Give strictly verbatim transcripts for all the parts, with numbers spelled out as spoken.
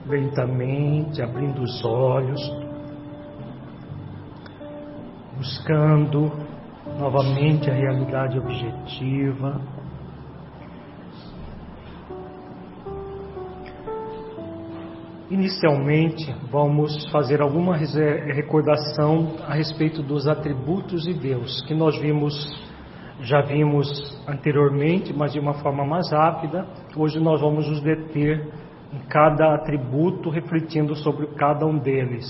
lentamente, abrindo os olhos, buscando novamente a realidade objetiva. Inicialmente, vamos fazer alguma recordação a respeito dos atributos de Deus, que nós vimos, já vimos anteriormente, mas de uma forma mais rápida. Hoje nós vamos nos deter em cada atributo, refletindo sobre cada um deles.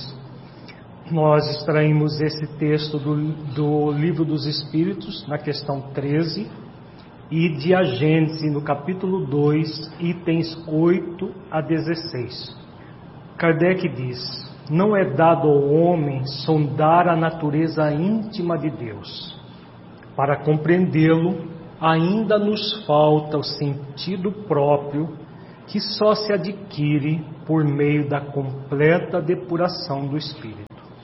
Nós extraímos esse texto do, do Livro dos Espíritos, na questão treze, e de A Gênese, no capítulo dois, itens oito a dezesseis. Kardec diz: não é dado ao homem sondar a natureza íntima de Deus. Para compreendê-lo, ainda nos falta o sentido próprio, que só se adquire por meio da completa depuração do espírito.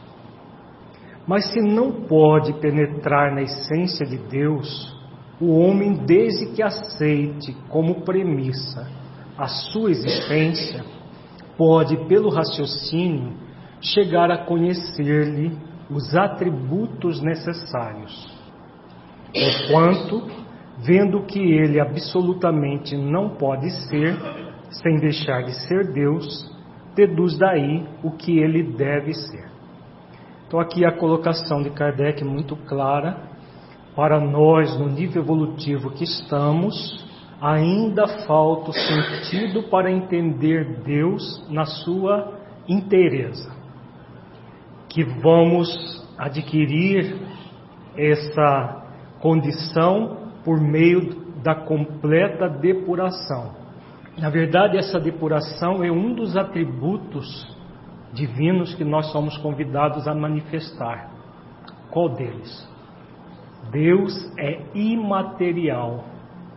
Mas se não pode penetrar na essência de Deus, o homem, desde que aceite como premissa a sua existência, pode, pelo raciocínio, chegar a conhecer-lhe os atributos necessários. Porquanto, vendo que ele absolutamente não pode ser, sem deixar de ser Deus, deduz daí o que ele deve ser. Então aqui a colocação de Kardec é muito clara. Para nós, no nível evolutivo que estamos, ainda falta o sentido para entender Deus na sua inteireza. Que vamos adquirir essa condição por meio da completa depuração. Na verdade, essa depuração é um dos atributos divinos que nós somos convidados a manifestar. Qual deles? Deus é imaterial.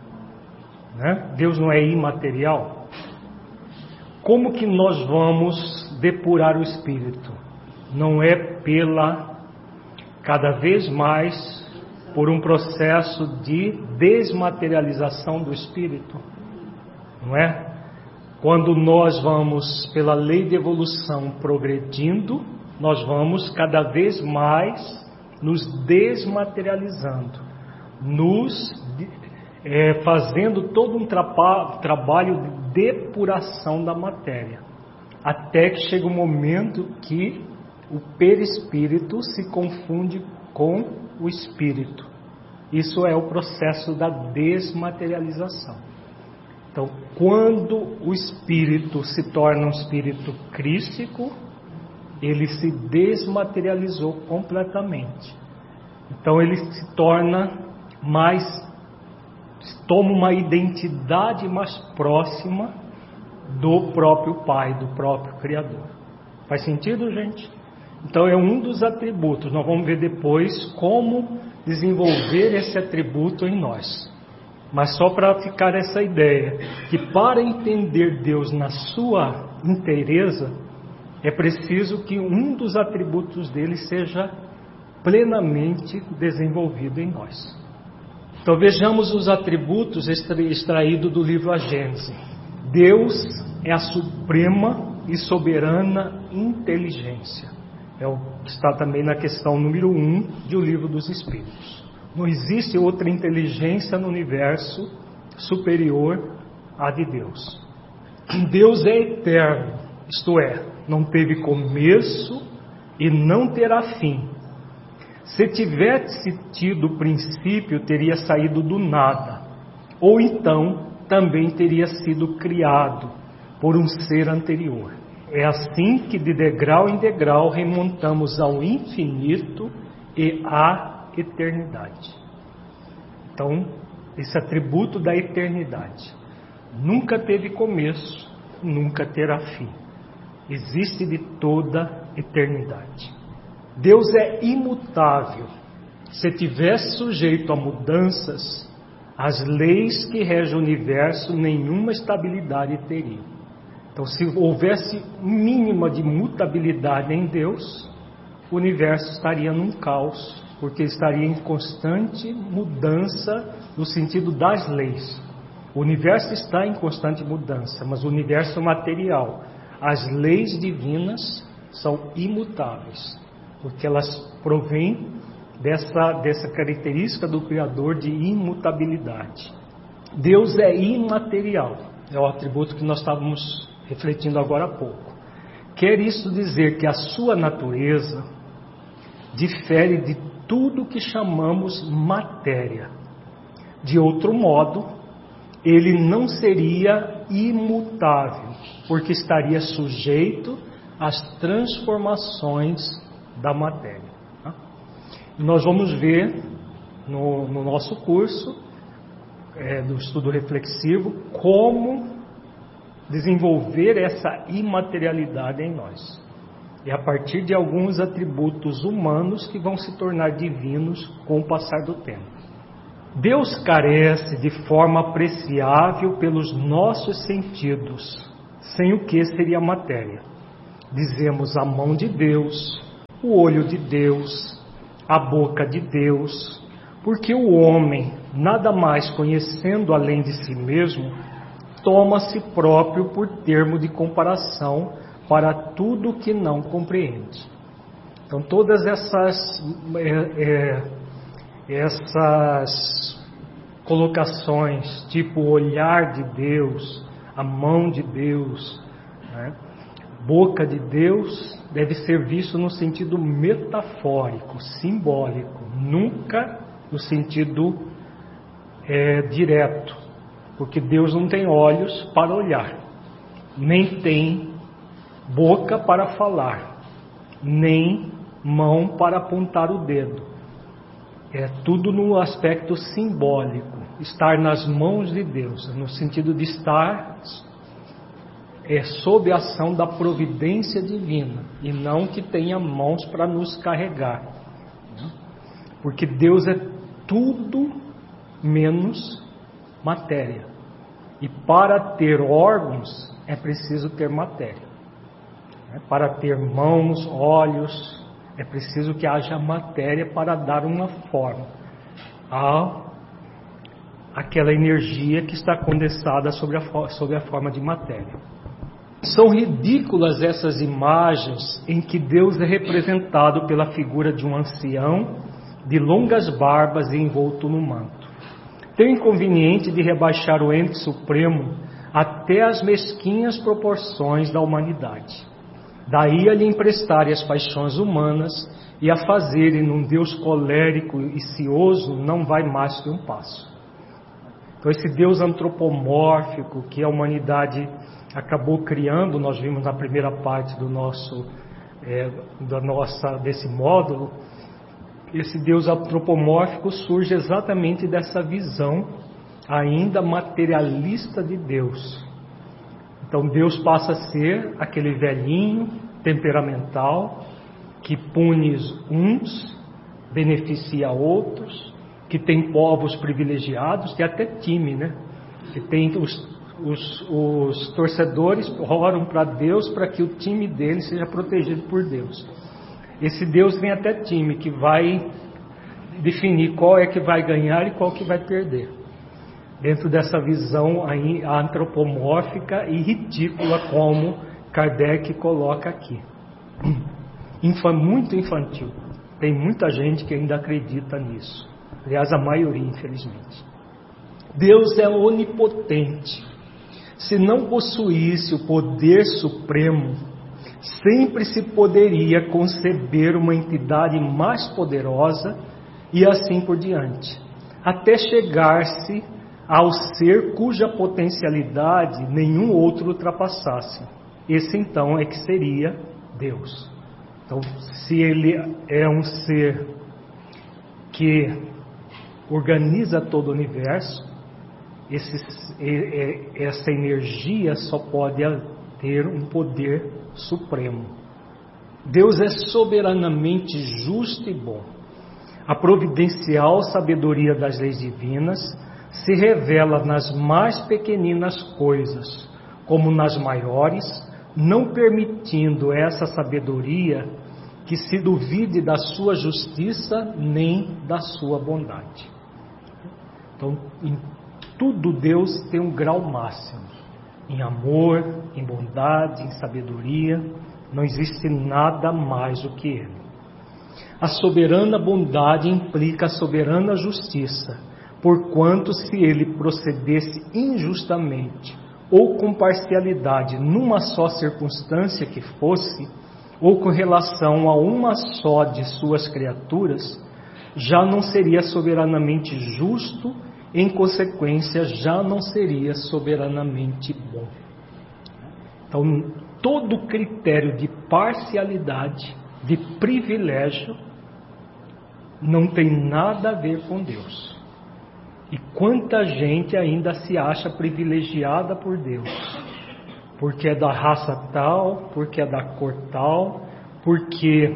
Né? Deus não é imaterial? Como que nós vamos depurar o espírito? Não é pela, cada vez mais, por um processo de desmaterialização do espírito, não é? Quando nós vamos, pela lei de evolução, progredindo, nós vamos cada vez mais nos desmaterializando, nos é, fazendo todo um trapa, trabalho de depuração da matéria, até que chega o um momento que o perispírito se confunde com o espírito. Isso é o processo da desmaterialização. Então, quando o espírito se torna um espírito crístico, ele se desmaterializou completamente. Então ele se torna mais, toma uma identidade mais próxima do próprio Pai, do próprio Criador. Faz sentido, gente? Então é um dos atributos. Nós vamos ver depois como desenvolver esse atributo em nós. Mas só para ficar essa ideia, que para entender Deus na sua inteireza, é preciso que um dos atributos dele seja plenamente desenvolvido em nós. Então vejamos os atributos extraídos do livro A Gênese. Deus é a suprema e soberana inteligência. É o que está também na questão número um do Livro dos Espíritos. Não existe outra inteligência no universo superior à de Deus. Deus é eterno, isto é, não teve começo e não terá fim. Se tivesse tido princípio, teria saído do nada, ou então também teria sido criado por um ser anterior. É assim que de degrau em degrau remontamos ao infinito e à eternidade. Então, esse atributo da eternidade nunca teve começo, nunca terá fim. Existe de toda eternidade. Deus é imutável. Se tivesse sujeito a mudanças, as leis que regem o universo nenhuma estabilidade teria. Então, se houvesse mínima de mutabilidade em Deus, o universo estaria num caos, porque estaria em constante mudança no sentido das leis. O universo está em constante mudança, mas o universo material, as leis divinas são imutáveis, porque elas provêm dessa, dessa característica do Criador de imutabilidade. Deus é imaterial, é o atributo que nós estávamos refletindo agora há pouco. Quer isso dizer que a sua natureza difere de tudo que chamamos matéria. De outro modo, ele não seria imutável, porque estaria sujeito às transformações da matéria. Tá? Nós vamos ver no, no nosso curso é, do estudo reflexivo como desenvolver essa imaterialidade em nós. É a partir de alguns atributos humanos que vão se tornar divinos com o passar do tempo. Deus carece de forma apreciável pelos nossos sentidos, sem o que seria matéria. Dizemos a mão de Deus, o olho de Deus, a boca de Deus, porque o homem, nada mais conhecendo além de si mesmo, toma a si próprio por termo de comparação para tudo que não compreende. Então todas essas, é, é, essas colocações, tipo o olhar de Deus, a mão de Deus, né, boca de Deus, deve ser visto no sentido metafórico, simbólico, nunca no sentido é, direto, porque Deus não tem olhos para olhar, nem tem boca para falar, nem mão para apontar o dedo. É tudo no aspecto simbólico, estar nas mãos de Deus, no sentido de estar é, sob a ação da providência divina, e não que tenha mãos para nos carregar, porque Deus é tudo menos matéria, e para ter órgãos é preciso ter matéria. Para ter mãos, olhos, é preciso que haja matéria para dar uma forma a aquela energia que está condensada sobre a, sobre a forma de matéria. São ridículas essas imagens em que Deus é representado pela figura de um ancião de longas barbas e envolto no manto. Tem inconveniente de rebaixar o ente supremo até as mesquinhas proporções da humanidade. Daí a lhe emprestarem as paixões humanas e a fazerem num Deus colérico e cioso não vai mais que um passo. Então esse Deus antropomórfico que a humanidade acabou criando, nós vimos na primeira parte do nosso, é, da nossa, desse módulo, esse Deus antropomórfico surge exatamente dessa visão ainda materialista de Deus. Então Deus passa a ser aquele velhinho temperamental que pune uns, beneficia outros, que tem povos privilegiados, que até time, né? Que tem os, os, os torcedores oram para Deus para que o time dele seja protegido por Deus. Esse Deus tem até time que vai definir qual é que vai ganhar e qual que vai perder. Dentro dessa visão aí, antropomórfica e ridícula, como Kardec coloca aqui. Infa, muito infantil. Tem muita gente que ainda acredita nisso. Aliás, a maioria, infelizmente. Deus é onipotente. Se não possuísse o poder supremo, sempre se poderia conceber uma entidade mais poderosa e assim por diante, até chegar-se ao ser cuja potencialidade nenhum outro ultrapassasse. Esse então é que seria Deus. Então, se ele é um ser que organiza todo o universo, esse, essa energia só pode ter um poder supremo. Deus é soberanamente justo e bom. A providencial sabedoria das leis divinas se revela nas mais pequeninas coisas, como nas maiores, não permitindo essa sabedoria que se duvide da sua justiça nem da sua bondade. Então, em tudo Deus tem um grau máximo. em amor, em bondade, em sabedoria. Não existe nada mais do que Ele. A soberana bondade implica a soberana justiça, porquanto se Ele procedesse injustamente ou com parcialidade numa só circunstância que fosse, ou com relação a uma só de suas criaturas, já não seria soberanamente justo, em consequência, já não seria soberanamente bom. Então, todo critério de parcialidade, de privilégio, não tem nada a ver com Deus. E quanta gente ainda se acha privilegiada por Deus, porque é da raça tal, porque é da cor tal, porque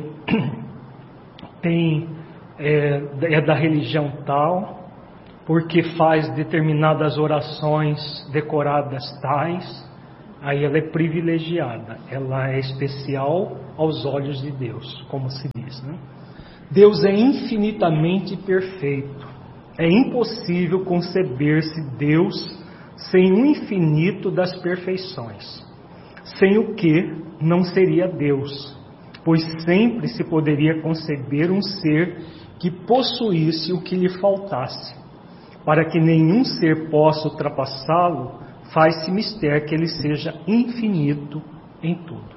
tem, é, é da religião tal, porque faz determinadas orações decoradas tais. Aí ela é privilegiada, ela é especial aos olhos de Deus, como se diz, né? Deus é infinitamente perfeito. É impossível conceber-se Deus sem o infinito das perfeições, sem o que não seria Deus, pois sempre se poderia conceber um ser que possuísse o que lhe faltasse. Para que nenhum ser possa ultrapassá-lo, faz-se mister que ele seja infinito em tudo.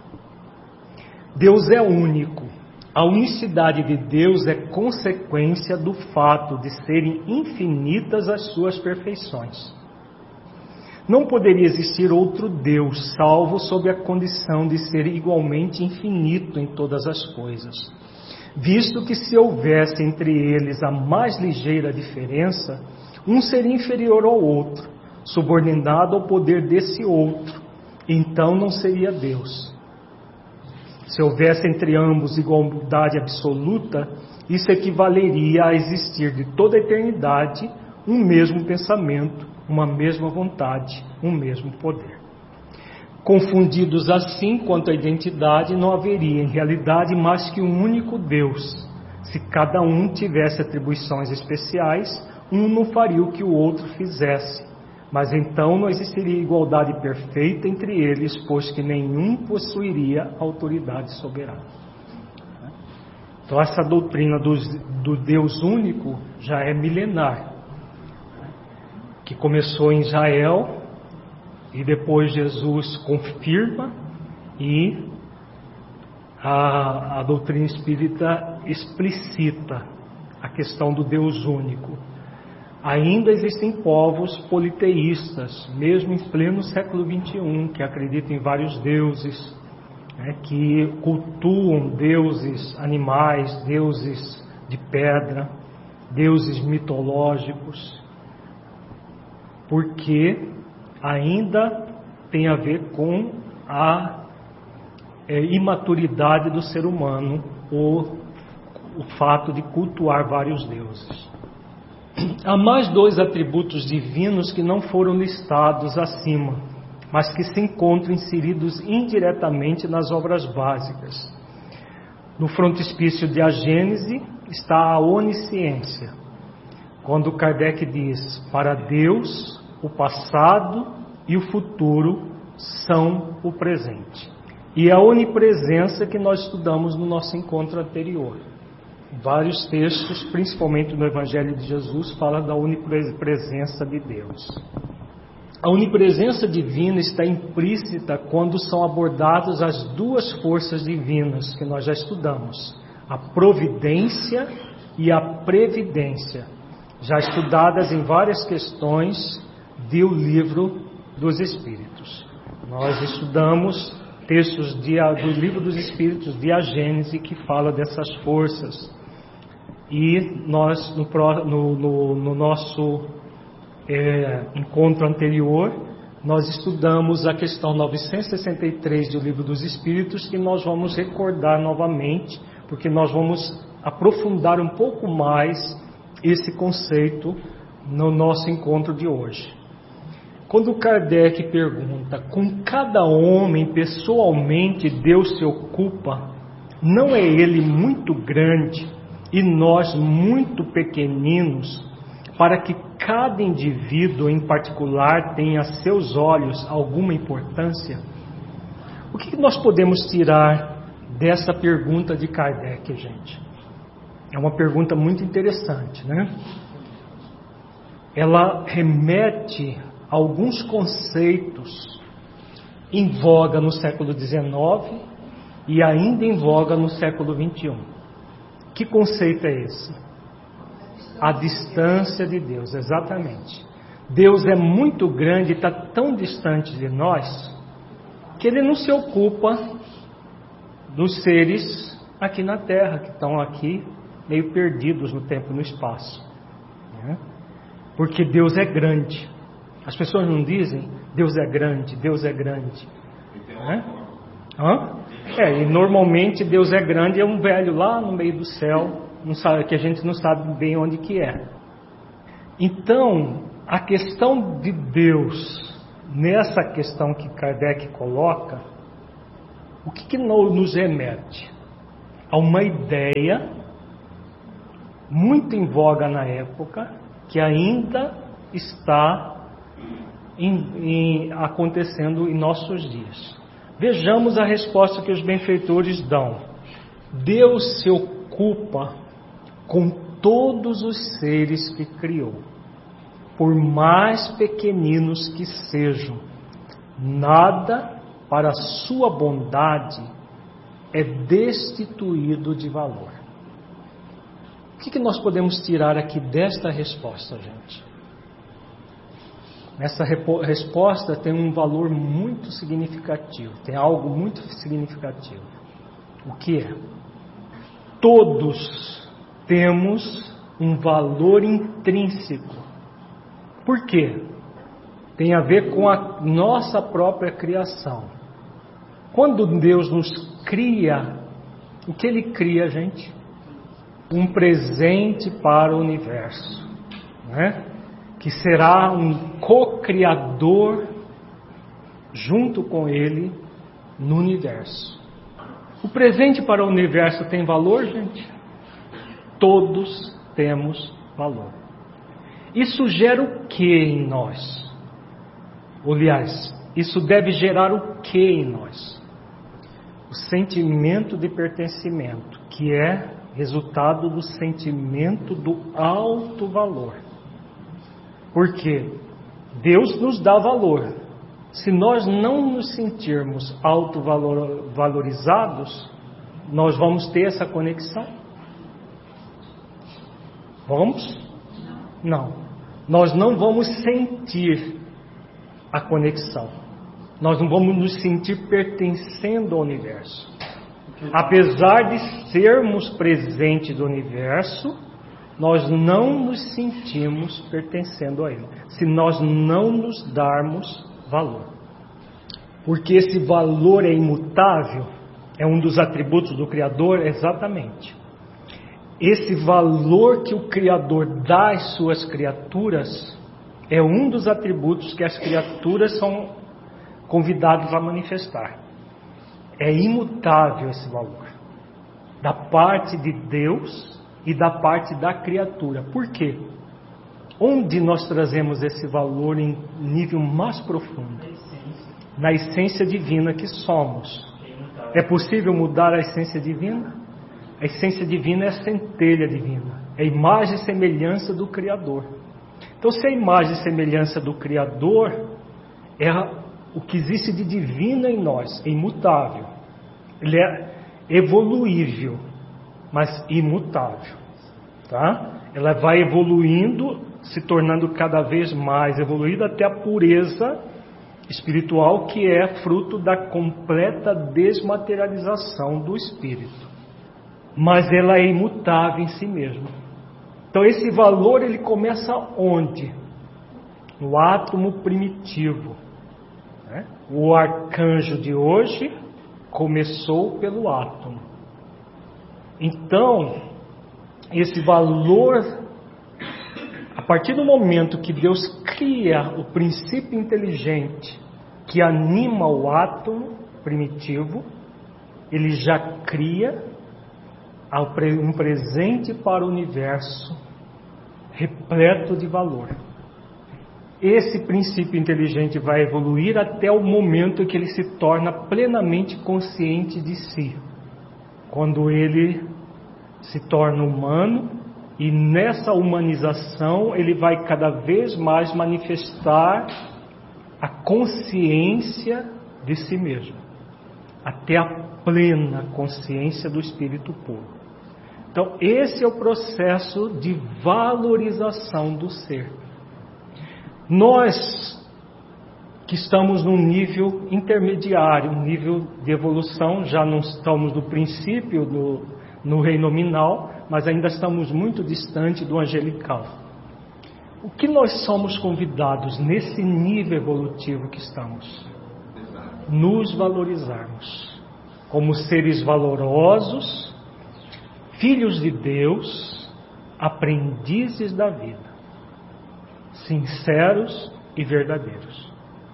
Deus é único. A unicidade de Deus é consequência do fato de serem infinitas as suas perfeições. Não poderia existir outro Deus, salvo sob a condição de ser igualmente infinito em todas as coisas, visto que se houvesse entre eles a mais ligeira diferença, um seria inferior ao outro, subordinado ao poder desse outro, então não seria Deus. Se houvesse entre ambos igualdade absoluta, isso equivaleria a existir de toda a eternidade um mesmo pensamento, uma mesma vontade, um mesmo poder. Confundidos assim quanto à identidade, não haveria em realidade mais que um único Deus. Se cada um tivesse atribuições especiais, um não faria o que o outro fizesse. Mas então não existiria igualdade perfeita entre eles, pois que nenhum possuiria autoridade soberana. Então essa doutrina do, do Deus único já é milenar, que começou em Israel e depois Jesus confirma, e a, a doutrina espírita explicita a questão do Deus único. Ainda existem povos politeístas, mesmo em pleno século vinte e um, que acreditam em vários deuses, né, que cultuam deuses animais, deuses de pedra, deuses mitológicos, porque ainda tem a ver com a é, imaturidade do ser humano, ou o fato de cultuar vários deuses. Há mais dois atributos divinos que não foram listados acima, mas que se encontram inseridos indiretamente nas obras básicas. No frontispício de A Gênese está a onisciência, quando Kardec diz: para Deus, o passado e o futuro são o presente. E a onipresença que nós estudamos no nosso encontro anterior. Vários textos, principalmente no Evangelho de Jesus, falam da onipresença de Deus. A onipresença divina está implícita quando são abordadas as duas forças divinas que nós já estudamos, a providência e a previdência, já estudadas em várias questões do Livro dos Espíritos. Nós estudamos textos de, do Livro dos Espíritos de A Gênese, que fala dessas forças. E nós, no, no, no, no nosso é, encontro anterior, nós estudamos a questão novecentos e sessenta e três do Livro dos Espíritos, que nós vamos recordar novamente, porque nós vamos aprofundar um pouco mais esse conceito no nosso encontro de hoje. Quando Kardec pergunta: com cada homem pessoalmente Deus se ocupa, não é ele muito grande e nós muito pequeninos, para que cada indivíduo em particular tem a seus olhos alguma importância? O que nós podemos tirar dessa pergunta de Kardec, gente? É uma pergunta muito interessante, né? Ela remete a alguns conceitos em voga no século dezenove e ainda em voga no século vinte e um. Que conceito é esse? A distância de Deus, exatamente. Deus é muito grande e está tão distante de nós que Ele não se ocupa dos seres aqui na Terra, que estão aqui meio perdidos no tempo e no espaço, né? Porque Deus é grande. As pessoas não dizem Deus é grande, Deus é grande, né? Hã? É, e normalmente Deus é grande é um velho lá no meio do céu, não sabe, que a gente não sabe bem onde que é. Então, a questão de Deus, nessa questão que Kardec coloca, o que, que nos remete? A uma ideia muito em voga na época, que ainda está em, em, acontecendo em nossos dias. Vejamos a resposta que os benfeitores dão. Deus se ocupa com todos os seres que criou, por mais pequeninos que sejam. Nada para sua bondade é destituído de valor. O que, que nós podemos tirar aqui desta resposta, gente? Essa resposta tem um valor muito significativo, tem algo muito significativo. O que é? Todos temos um valor intrínseco. Por quê? Tem a ver com a nossa própria criação. Quando Deus nos cria, o que Ele cria, gente? Um presente para o universo, né? Que será um co-criador junto com Ele no universo. O presente para o universo tem valor, gente? Todos temos valor. Isso gera o que em nós? Aliás, isso deve gerar o que em nós? O sentimento de pertencimento, que é resultado do sentimento do alto valor. Porque Deus nos dá valor. Se nós não nos sentirmos auto-valorizados, nós vamos ter essa conexão? Vamos? Não. Nós não vamos sentir a conexão. Nós não vamos nos sentir pertencendo ao universo. Apesar de sermos presentes do universo, nós não nos sentimos pertencendo a ele, se nós não nos darmos valor. Porque esse valor é imutável, é um dos atributos do Criador, exatamente. Esse valor que o Criador dá às suas criaturas é um dos atributos que as criaturas são convidadas a manifestar. É imutável esse valor, da parte de Deus e da parte da criatura. Por quê? Onde nós trazemos esse valor em nível mais profundo? Na essência divina que somos. É possível mudar a essência divina? A essência divina é a centelha divina, é a imagem e semelhança do Criador. Então, se a imagem e semelhança do Criador é o que existe de divino em nós, é imutável, ele é evoluível, mas imutável, tá? Ela vai evoluindo, se tornando cada vez mais evoluída até a pureza espiritual, que é fruto da completa desmaterialização do espírito. Mas ela é imutável em si mesma. Então esse valor ele começa onde? No átomo primitivo, né? O arcanjo de hoje começou pelo átomo. Então, esse valor, a partir do momento que Deus cria o princípio inteligente que anima o átomo primitivo, ele já cria um presente para o universo repleto de valor. esse princípio inteligente vai evoluir até o momento em que ele se torna plenamente consciente de si. Quando ele se torna humano, e nessa humanização ele vai cada vez mais manifestar a consciência de si mesmo, até a plena consciência do espírito puro. Então esse é o processo de valorização do ser. Nós que estamos num nível intermediário, um nível de evolução, já não estamos no princípio do no reino nominal, mas ainda estamos muito distante do angelical. O que nós somos convidados nesse nível evolutivo que estamos? Nos valorizarmos como seres valorosos, filhos de Deus, aprendizes da vida, sinceros e verdadeiros.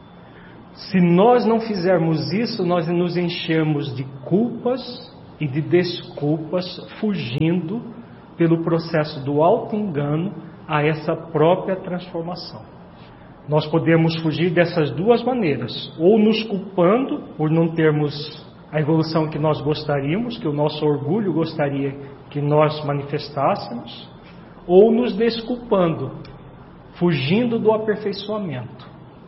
Se nós não fizermos isso, nós nos enchemos de culpas e de desculpas, fugindo pelo processo do auto-engano a essa própria transformação. Nós podemos fugir dessas duas maneiras, ou nos culpando por não termos a evolução que nós gostaríamos, que o nosso orgulho gostaria que nós manifestássemos, ou nos desculpando, fugindo do aperfeiçoamento.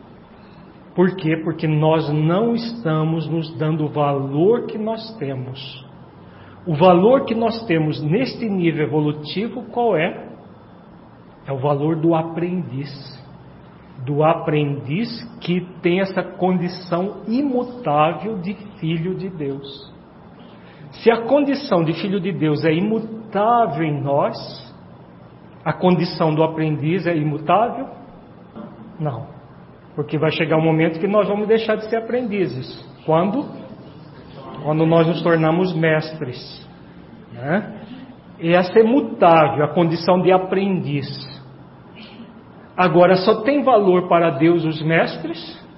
Por quê? Porque nós não estamos nos dando o valor que nós temos. O valor que nós temos neste nível evolutivo, qual é? É o valor do aprendiz. Do aprendiz que tem essa condição imutável de filho de Deus. Se a condição de filho de Deus é imutável em nós, a condição do aprendiz é imutável? Não. Porque vai chegar um momento que nós vamos deixar de ser aprendizes. Quando? Quando nós nos tornamos mestres, né? E essa é mutável, a condição de aprendiz. Agora, só tem valor para Deus os mestres?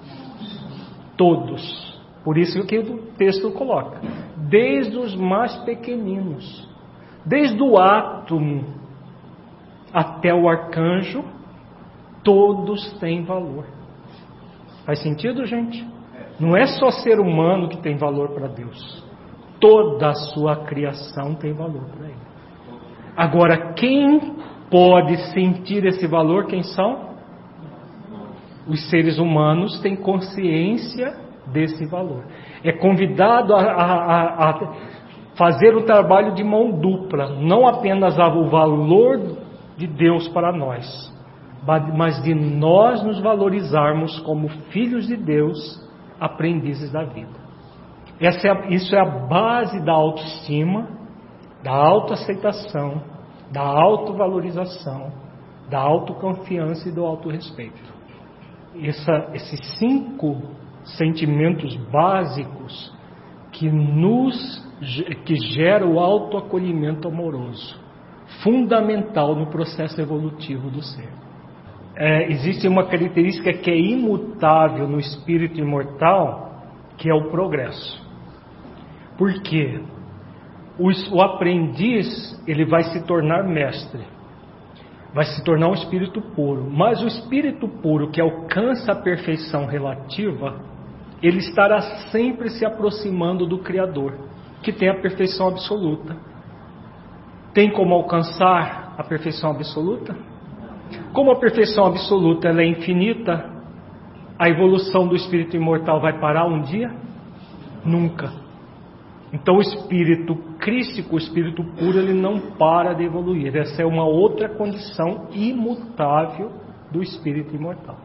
Todos. Por isso que o texto coloca. Desde os mais pequeninos, desde o átomo até o arcanjo, todos têm valor. Faz sentido, gente? Não é só ser humano que tem valor para Deus. Toda a sua criação tem valor para Ele. Agora, quem pode sentir esse valor? Quem são? Os seres humanos têm consciência desse valor. É convidado a, a, a fazer o trabalho de mão dupla. Não apenas o valor de Deus para nós, mas de nós nos valorizarmos como filhos de Deus, aprendizes da vida. Essa é, isso é a base da autoestima, da autoaceitação, da autovalorização, da autoconfiança e do autorrespeito. Essa, esses cinco sentimentos básicos que nos que geram o autoacolhimento amoroso, fundamental no processo evolutivo do ser. É, existe uma característica que é imutável no espírito imortal, que é o progresso. Por quê? O, o aprendiz, ele vai se tornar mestre, vai se tornar um espírito puro, mas o espírito puro que alcança a perfeição relativa, ele estará sempre se aproximando do Criador, que tem a perfeição absoluta. Tem como alcançar a perfeição absoluta? Como a perfeição absoluta ela é infinita, a evolução do espírito imortal vai parar um dia? Nunca. Então o espírito crístico, o espírito puro, ele não para de evoluir. Essa é uma outra condição imutável do espírito imortal.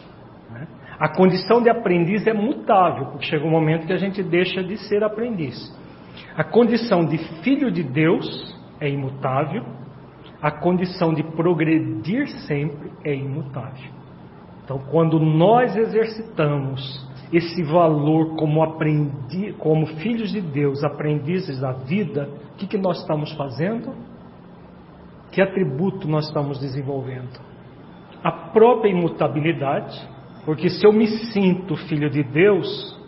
A condição de aprendiz é mutável, porque chega um momento que a gente deixa de ser aprendiz. A condição de filho de Deus é imutável. A condição de progredir sempre é imutável. Então, quando nós exercitamos esse valor como, aprendi, como filhos de Deus, aprendizes da vida, o que, que nós estamos fazendo? Que atributo nós estamos desenvolvendo? A própria imutabilidade, porque se eu me sinto filho de Deus,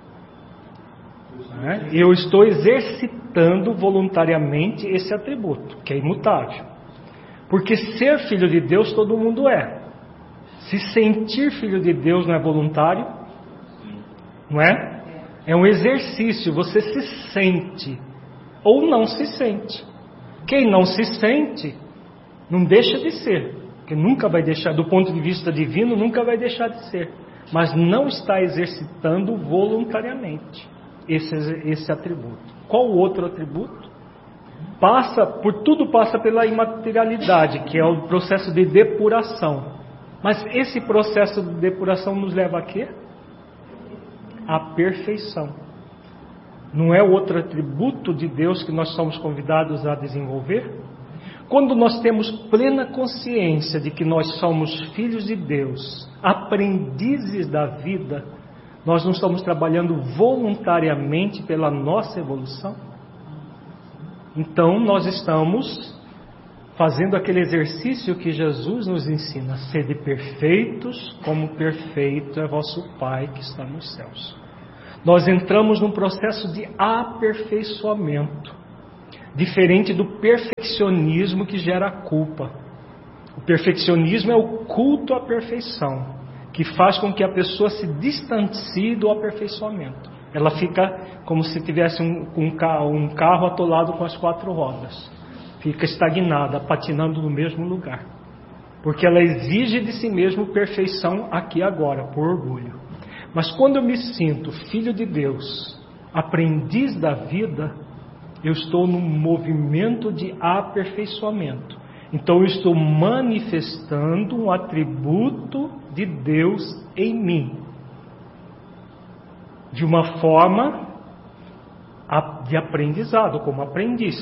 né, eu estou exercitando voluntariamente esse atributo, que é imutável. Porque ser filho de Deus todo mundo é. Se sentir filho de Deus não é voluntário? Não é? É um exercício, você se sente ou não se sente. Quem não se sente, não deixa de ser, porque nunca vai deixar, do ponto de vista divino, nunca vai deixar de ser, mas não está exercitando voluntariamente esse, esse atributo. Qual o outro atributo? Passa, por tudo passa pela imaterialidade, que é o processo de depuração. Mas esse processo de depuração nos leva a quê? A perfeição. Não é outro atributo de Deus que nós somos convidados a desenvolver? Quando nós temos plena consciência de que nós somos filhos de Deus, aprendizes da vida, nós não estamos trabalhando voluntariamente pela nossa evolução? Então nós estamos fazendo aquele exercício que Jesus nos ensina: sede perfeitos, como perfeito é vosso Pai que está nos céus. Nós entramos num processo de aperfeiçoamento, diferente do perfeccionismo que gera culpa. O perfeccionismo é o culto à perfeição, que faz com que a pessoa se distancie do aperfeiçoamento. Ela fica como se tivesse um, um, carro, um carro atolado com as quatro rodas. Fica estagnada, patinando no mesmo lugar. Porque ela exige de si mesma perfeição aqui e agora, por orgulho. Mas quando eu me sinto filho de Deus, aprendiz da vida, eu estou num movimento de aperfeiçoamento. Então eu estou manifestando um atributo de Deus em mim. De uma forma de aprendizado, como aprendiz.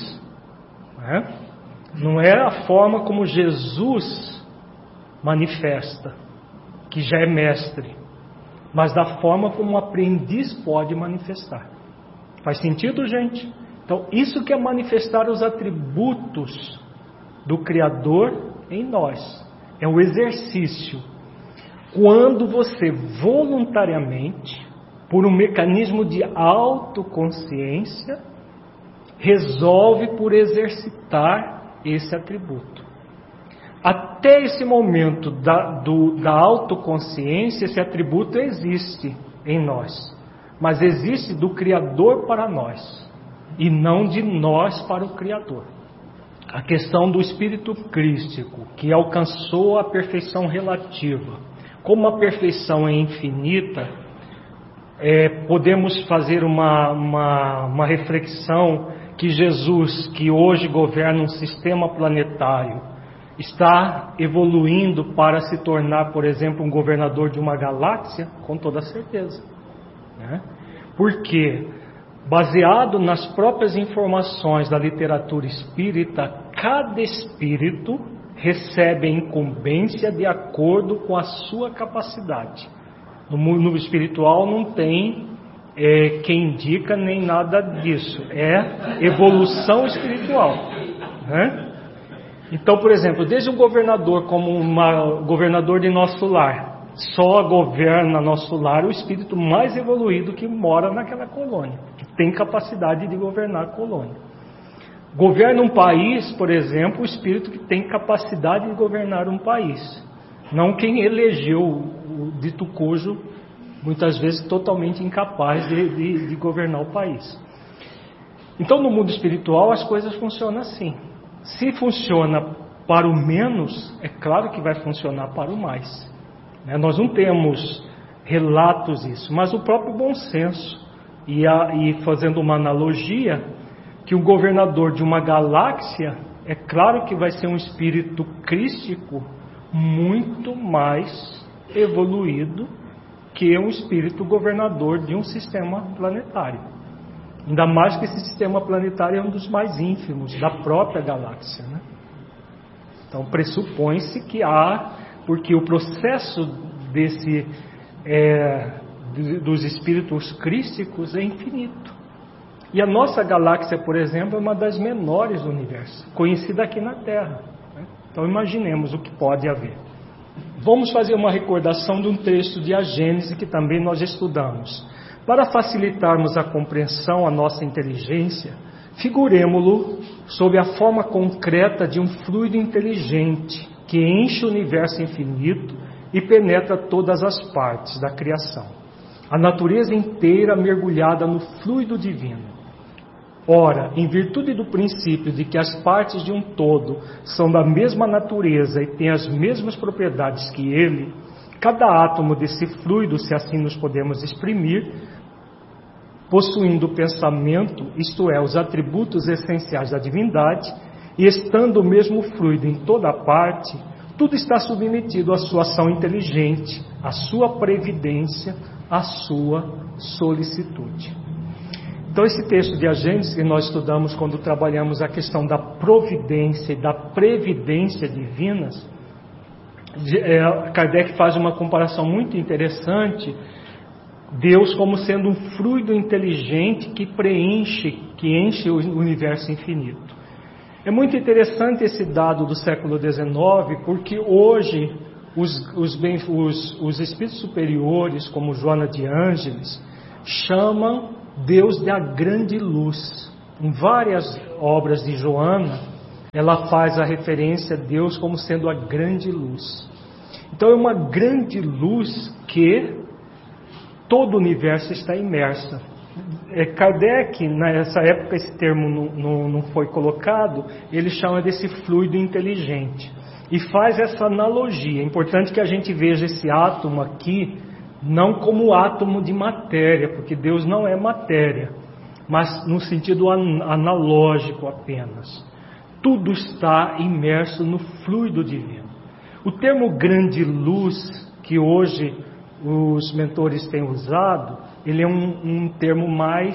Não é a forma como Jesus manifesta, que já é mestre, mas da forma como um aprendiz pode manifestar. Faz sentido, gente? Então, isso que é manifestar os atributos do Criador em nós. É um exercício. Quando você voluntariamente, por um mecanismo de autoconsciência, resolve por exercitar esse atributo. Até esse momento da, do, da autoconsciência, esse atributo existe em nós, mas existe do Criador para nós, e não de nós para o Criador. A questão do espírito crístico, que alcançou a perfeição relativa. Como a perfeição é infinita, é, podemos fazer uma, uma, uma reflexão que Jesus, que hoje governa um sistema planetário, está evoluindo para se tornar, por exemplo, um governador de uma galáxia? Com toda certeza. Né? Porque, baseado nas próprias informações da literatura espírita, cada espírito recebe a incumbência de acordo com a sua capacidade. No mundo espiritual não tem é, quem indica nem nada disso. É evolução espiritual. Né? Então, por exemplo, desde um governador como um governador de nosso lar, só governa nosso lar o espírito mais evoluído que mora naquela colônia, que tem capacidade de governar a colônia. Governa um país, por exemplo, o espírito que tem capacidade de governar um país, não quem elegeu o dito cujo, muitas vezes totalmente incapaz de, de, de governar o país. Então, no mundo espiritual, as coisas funcionam assim. Se funciona para o menos, é claro que vai funcionar para o mais. Né? Nós não temos relatos disso, mas o próprio bom senso. E, a, e fazendo uma analogia, que o governador de uma galáxia, é claro que vai ser um espírito crístico muito mais evoluído que um espírito governador de um sistema planetário. Ainda mais que esse sistema planetário é um dos mais ínfimos da própria galáxia. Né? Então pressupõe-se que há, porque o processo desse, é, dos espíritos crísticos é infinito. E a nossa galáxia, por exemplo, é uma das menores do universo, conhecida aqui na Terra. Né? Então imaginemos o que pode haver. Vamos fazer uma recordação de um texto de A Gênese que também nós estudamos. Para facilitarmos a compreensão, a nossa inteligência, figuremo-lo sob a forma concreta de um fluido inteligente que enche o universo infinito e penetra todas as partes da criação. A natureza inteira mergulhada no fluido divino. Ora, em virtude do princípio de que as partes de um todo são da mesma natureza e têm as mesmas propriedades que ele, cada átomo desse fluido, se assim nos podemos exprimir, possuindo o pensamento, isto é, os atributos essenciais da divindade, e estando o mesmo fluido em toda parte, tudo está submetido à sua ação inteligente, à sua previdência, à sua solicitude. Então, esse texto de Agênesis que nós estudamos quando trabalhamos a questão da providência e da previdência divinas, Kardec faz uma comparação muito interessante, Deus como sendo um fluido inteligente que preenche, que enche o universo infinito. É muito interessante esse dado do século dezenove, porque hoje os, os, os, os espíritos superiores, como Joana de Ângeles, chamam Deus de a grande luz. Em várias obras de Joana, ela faz a referência a Deus como sendo a grande luz. Então é uma grande luz que todo o universo está imersa. É, Kardec, nessa época esse termo não, não, não foi colocado, ele chama desse fluido inteligente. E faz essa analogia. É importante que a gente veja esse átomo aqui não como átomo de matéria, porque Deus não é matéria, mas no sentido analógico apenas. Tudo está imerso no fluido divino. O termo grande luz, que hoje os mentores têm usado, ele é um, um termo mais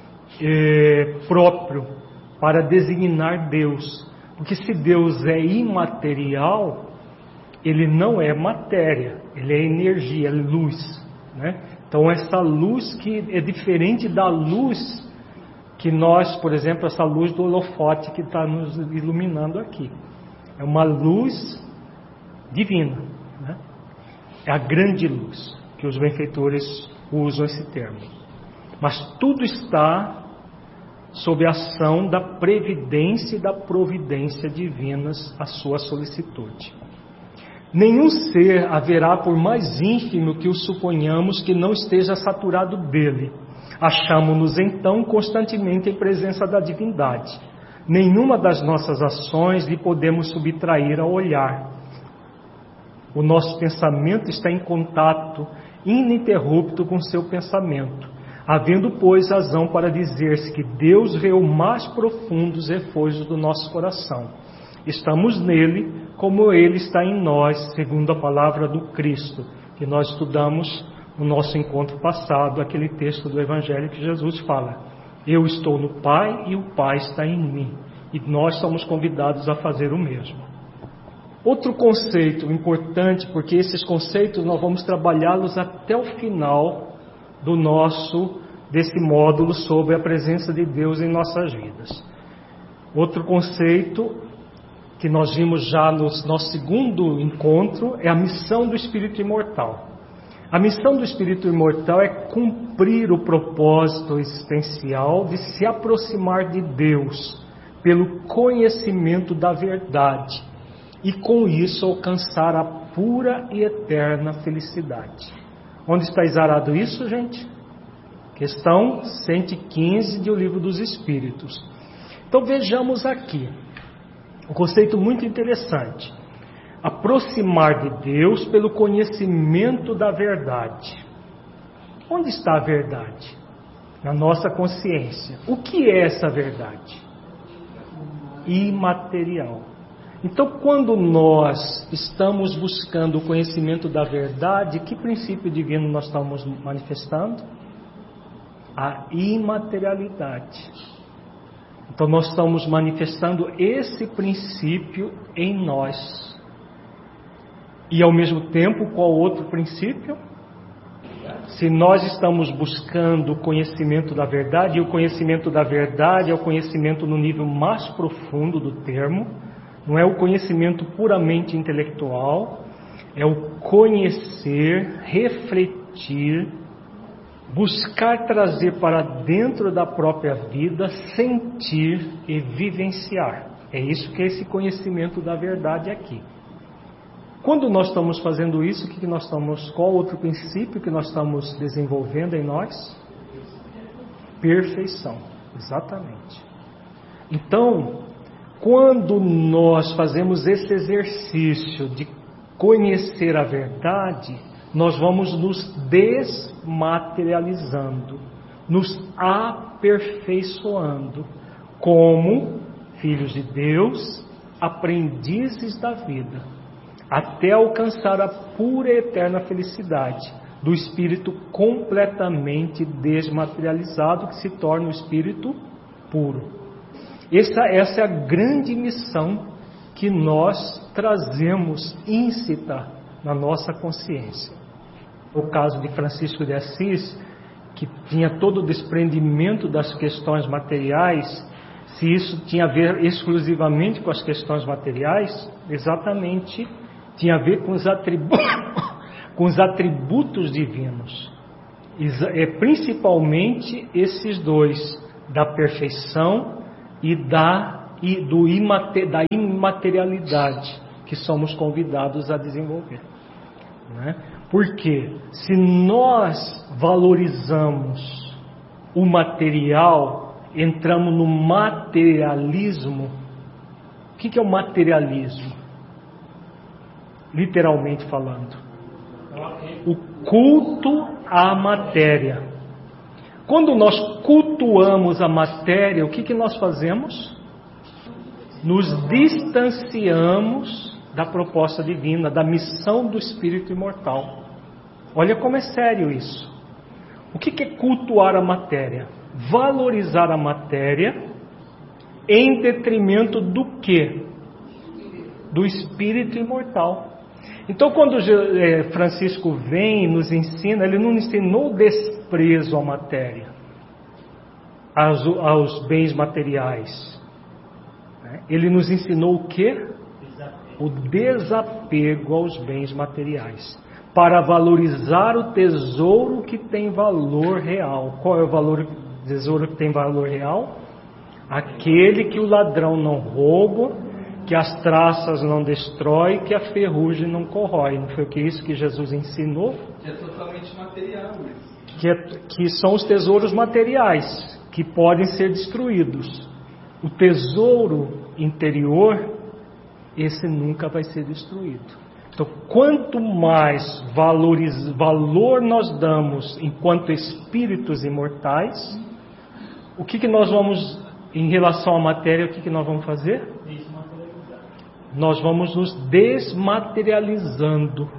é, próprio para designar Deus. Porque se Deus é imaterial, ele não é matéria, ele é energia, é luz, né? Então essa luz que é diferente da luz que nós, por exemplo, essa luz do holofote que está nos iluminando aqui, é uma luz divina, né? É a grande luz, que os benfeitores usam esse termo. Mas tudo está sob a ação da previdência e da providência divinas, a sua solicitude. Nenhum ser haverá, por mais ínfimo que o suponhamos, que não esteja saturado dele. Achamo-nos então constantemente em presença da divindade. Nenhuma das nossas ações lhe podemos subtrair ao olhar. O nosso pensamento está em contato ininterrupto com seu pensamento, havendo, pois, razão para dizer-se que Deus vê os mais profundos refúgios do nosso coração. Estamos nele, como ele está em nós, segundo a palavra do Cristo, que nós estudamos no nosso encontro passado, aquele texto do Evangelho que Jesus fala: eu estou no Pai e o Pai está em mim, e nós somos convidados a fazer o mesmo. Outro conceito importante, porque esses conceitos nós vamos trabalhá-los até o final do nosso, desse módulo sobre a presença de Deus em nossas vidas. Outro conceito que nós vimos já no nosso segundo encontro é a missão do espírito imortal. A missão do espírito imortal é cumprir o propósito existencial de se aproximar de Deus pelo conhecimento da verdade e com isso alcançar a pura e eterna felicidade. Onde está exarado isso, gente? Questão cento e quinze do Livro dos Espíritos. Então vejamos aqui um conceito muito interessante: aproximar de Deus pelo conhecimento da verdade. Onde está a verdade? Na nossa consciência. O que é essa verdade? Imaterial. Então, quando nós estamos buscando o conhecimento da verdade, que princípio divino nós estamos manifestando? A imaterialidade. Então, nós estamos manifestando esse princípio em nós. E, ao mesmo tempo, qual outro princípio? Se nós estamos buscando o conhecimento da verdade, e o conhecimento da verdade é o conhecimento no nível mais profundo do termo, não é o conhecimento puramente intelectual, é o conhecer, refletir, buscar trazer para dentro da própria vida, sentir e vivenciar. É isso que é esse conhecimento da verdade aqui. Quando nós estamos fazendo isso, o que que nós estamos, qual outro princípio que nós estamos desenvolvendo em nós? Perfeição, exatamente. Então, quando nós fazemos esse exercício de conhecer a verdade, nós vamos nos desmaterializando, nos aperfeiçoando como filhos de Deus, aprendizes da vida, até alcançar a pura e eterna felicidade do espírito completamente desmaterializado, que se torna o espírito puro. Essa, essa é a grande missão que nós trazemos íncita na nossa consciência. O caso de Francisco de Assis, que tinha todo o desprendimento das questões materiais, se isso tinha a ver exclusivamente com as questões materiais, exatamente tinha a ver com os atributos, com os atributos divinos, é, principalmente esses dois, da perfeição e da, e do imater, da imaterialidade, que somos convidados a desenvolver, né? Porque se nós valorizamos o material, entramos no materialismo. O que é o materialismo? Literalmente falando, o culto à matéria. Quando nós cultuamos a matéria, o que que nós fazemos? Nos distanciamos da proposta divina, da missão do espírito imortal. Olha como é sério isso. O que que é cultuar a matéria? Valorizar a matéria em detrimento do quê? Do espírito imortal. Então, quando Francisco vem e nos ensina, ele não ensinou desprezo à matéria, aos, aos bens materiais. Ele nos ensinou o quê? O desapego aos bens materiais, para valorizar o tesouro que tem valor real. Qual é o valor, tesouro que tem valor real? Aquele que o ladrão não rouba, que as traças não destrói, que a ferrugem não corrói. Não foi o que isso que Jesus ensinou? Que é totalmente material. Que, é, que são os tesouros materiais, que podem ser destruídos. O tesouro interior, esse nunca vai ser destruído. Então, quanto mais valoriz, valor nós damos enquanto espíritos imortais, o que, que nós vamos, em relação à matéria, o que, que nós vamos fazer? Nós vamos nos desmaterializando.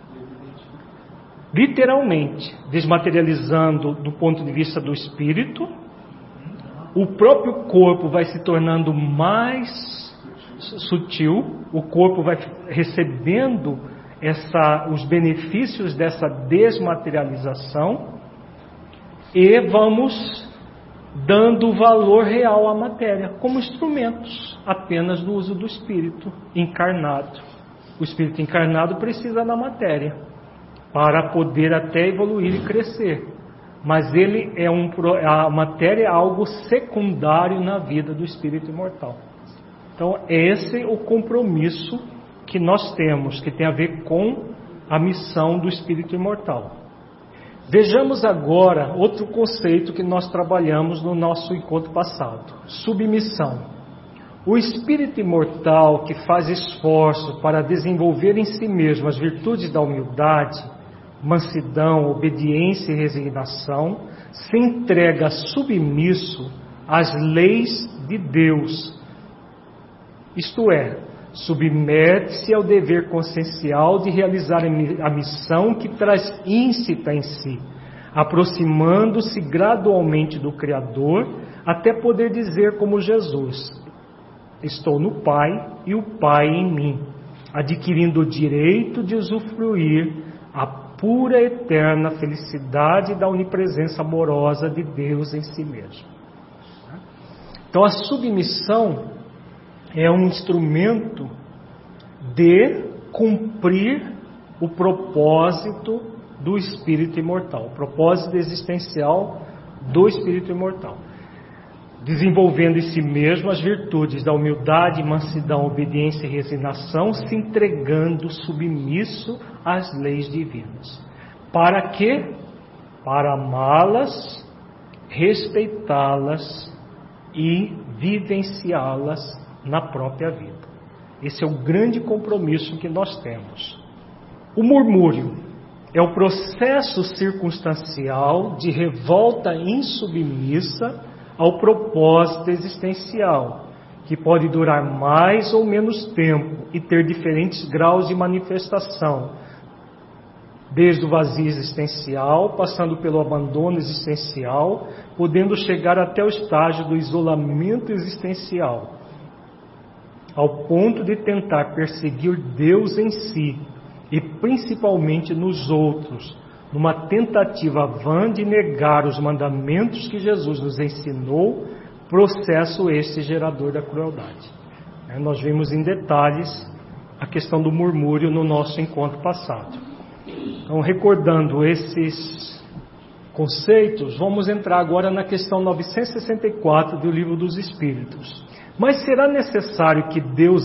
Literalmente, desmaterializando do ponto de vista do espírito. O próprio corpo vai se tornando mais sutil, o corpo vai recebendo essa, os benefícios dessa desmaterialização, e vamos dando valor real à matéria, como instrumentos apenas do uso do espírito encarnado. O espírito encarnado precisa da matéria para poder até evoluir e crescer, mas ele é um, a matéria é algo secundário na vida do espírito imortal. Então, esse é o compromisso que nós temos, que tem a ver com a missão do espírito imortal. Vejamos agora outro conceito que nós trabalhamos no nosso encontro passado: submissão. O espírito imortal que faz esforço para desenvolver em si mesmo as virtudes da humildade, mansidão, obediência e resignação, se entrega submisso às leis de Deus. Isto é, submete-se ao dever consciencial de realizar a missão que traz íncita em si, aproximando-se gradualmente do Criador, até poder dizer como Jesus: estou no Pai e o Pai em mim, adquirindo o direito de usufruir a pura e eterna felicidade da onipresença amorosa de Deus em si mesmo. Então, a submissão é um instrumento de cumprir o propósito do espírito imortal, o propósito existencial do espírito imortal. desenvolvendo em si mesmo as virtudes da humildade, mansidão, obediência e resignação, se entregando submisso às leis divinas. Para quê? Para amá-las, respeitá-las e vivenciá-las na própria vida. Esse é o grande compromisso que nós temos. O murmúrio é o processo circunstancial de revolta insubmissa ao propósito existencial, que pode durar mais ou menos tempo e ter diferentes graus de manifestação, desde o vazio existencial, passando pelo abandono existencial, podendo chegar até o estágio do isolamento existencial, ao ponto de tentar perseguir Deus em si e principalmente nos outros, numa tentativa vã de negar os mandamentos que Jesus nos ensinou, processo este gerador da crueldade. É, nós vimos em detalhes a questão do murmúrio no nosso encontro passado. Então, recordando esses conceitos, vamos entrar agora na questão novecentos e sessenta e quatro do Livro dos Espíritos. Mas será necessário que Deus